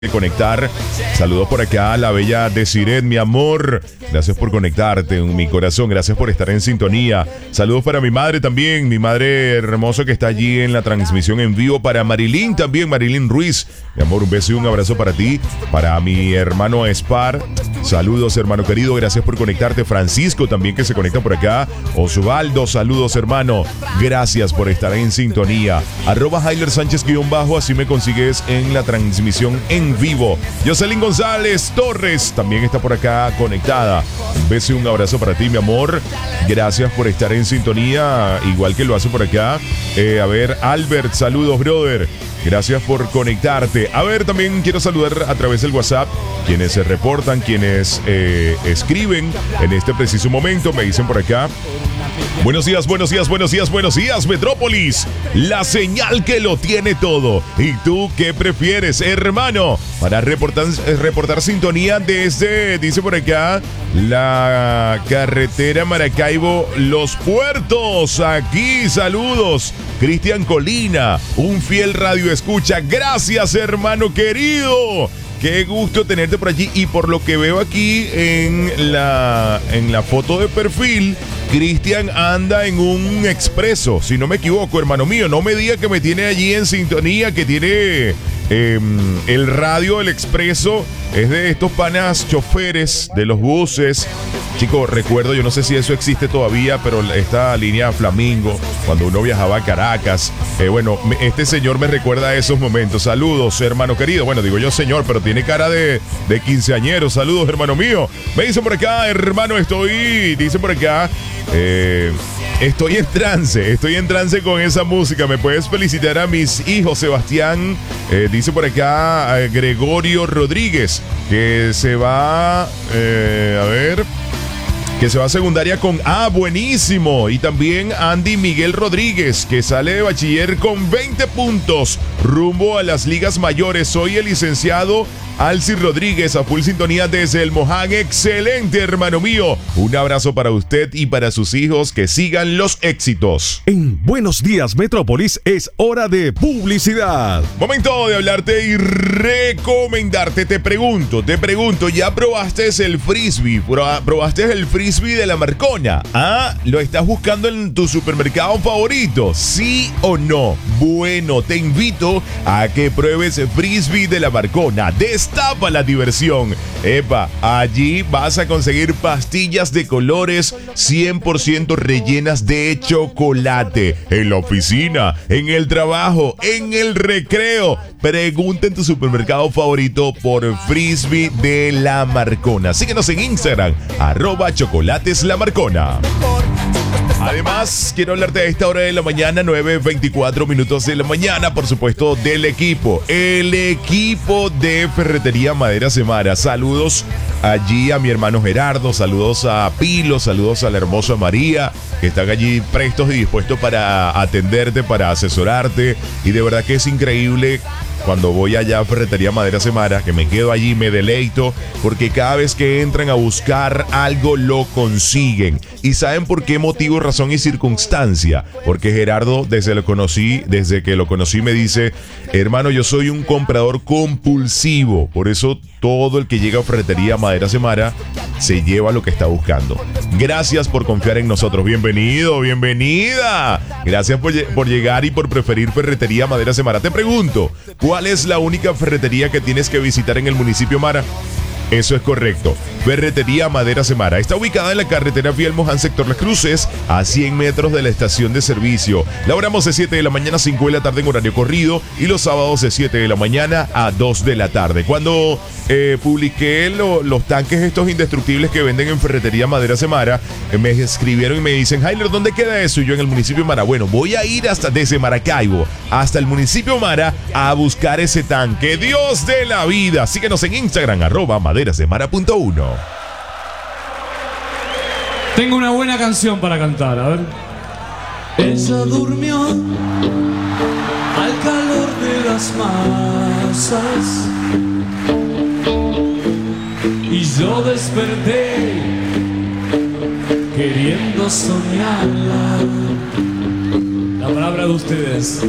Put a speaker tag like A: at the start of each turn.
A: conectar. Saludos por acá a la bella Desiret, mi amor. Gracias por conectarte en mi corazón. Gracias por estar en sintonía. Saludos para mi madre también, mi madre hermosa que está allí en la transmisión en vivo. Para Marilyn también, Marilyn Ruiz. Mi amor, un beso y un abrazo para ti. Para mi hermano Espar. Saludos, hermano querido. Gracias por conectarte. Francisco también que se conecta por acá. Osvaldo, saludos, hermano. Gracias por estar en sintonía. @Jailer Sánchez _ así me consigues en la transmisión en vivo. Jocelyn González Torres también está por acá conectada. Un beso y un abrazo para ti, mi amor. Gracias por estar en sintonía, igual que lo hace por acá. A ver, Albert, saludos, brother. Gracias por conectarte. A ver, también quiero saludar a través del WhatsApp quienes se reportan, quienes escriben en este preciso momento. Me dicen por acá: buenos días, buenos días, buenos días, buenos días, Metrópolis. La señal que lo tiene todo. ¿Y tú qué prefieres, hermano? Para reportar sintonía desde, dice por acá, la carretera Maracaibo, Los Puertos. Aquí, saludos. Cristian Colina, un fiel radio escucha. Gracias, hermano querido. Qué gusto tenerte por allí. Y por lo que veo aquí en la foto de perfil, Cristian anda en un expreso, si no me equivoco, hermano mío. No me diga que me tiene allí en sintonía, que tiene el radio, el expreso. Es de estos panas choferes de los buses. Chicos, recuerdo, yo no sé si eso existe todavía, pero esta línea Flamingo, cuando uno viajaba a Caracas, este señor me recuerda a esos momentos. Saludos, hermano querido. Bueno, digo yo señor, pero tiene cara de quinceañero. Saludos, hermano mío. Me dicen por acá, hermano, dice por acá, estoy en trance con esa música. ¿Me puedes felicitar a mis hijos, Sebastián? Dice por acá Gregorio Rodríguez, que se va, que se va a secundaria con buenísimo. Y también Andy Miguel Rodríguez, que sale de bachiller con 20 puntos rumbo a las ligas mayores. Soy el licenciado Alci Rodríguez, a full sintonía desde el Moján. Excelente, hermano mío. Un abrazo para usted y para sus hijos. Que sigan los éxitos.
B: En Buenos Días, Metrópolis, es hora de publicidad.
A: Momento de hablarte y recomendarte. Te pregunto, ¿ya probaste el frisbee? ¿Probaste el frisbee de la Marcona? ¿Lo estás buscando en tu supermercado favorito? ¿Sí o no? Bueno, te invito a que pruebes el frisbee de la Marcona. Destapa la diversión. Allí vas a conseguir pastillas de colores 100% rellenas de chocolate. En la oficina, en el trabajo, en el recreo. Pregunta en tu supermercado favorito por frisbee de la Marcona. Síguenos en Instagram, @chocolateslamarcona. Además, quiero hablarte a esta hora de la mañana, 9:24 minutos de la mañana, por supuesto, del equipo. El equipo de Ferretería Madera Semara. Saludos allí a mi hermano Gerardo, saludos a Pilo, saludos a la hermosa María, que están allí prestos y dispuestos para atenderte, para asesorarte. Y de verdad que es increíble cuando voy allá a Ferretería Madera Semara, que me quedo allí, me deleito, porque cada vez que entran a buscar algo lo consiguen. ¿Y saben por qué motivo, razón y circunstancia? Porque Gerardo, desde que lo conocí, me dice: hermano, yo soy un comprador compulsivo, por eso todo el que llega a Ferretería Madera Semara se lleva lo que está buscando. Gracias por confiar en nosotros. Bienvenido, bienvenida. Gracias por llegar y por preferir Ferretería Madera Semara. Te pregunto, ¿cuál es la única ferretería que tienes que visitar en el municipio Mara? Eso es correcto. Ferretería Madera Semara está ubicada en la carretera Fiel Moján, sector Las Cruces, a 100 metros de la estación de servicio. Laboramos de 7 de la mañana a 5 de la tarde en horario corrido y los sábados de 7 de la mañana a 2 de la tarde. Cuando publiqué los tanques estos indestructibles que venden en Ferretería Madera Semara, me escribieron y me dicen: Jailer, ¿dónde queda eso? Y yo: en el municipio Mara. Bueno, voy a ir desde Maracaibo hasta el municipio Mara a buscar ese tanque. Dios de la vida. Síguenos en Instagram, @maderasemara.1.
C: Tengo una buena canción para cantar, a ver. Ella durmió al calor de las masas y yo desperté queriendo soñarla. La palabra de ustedes.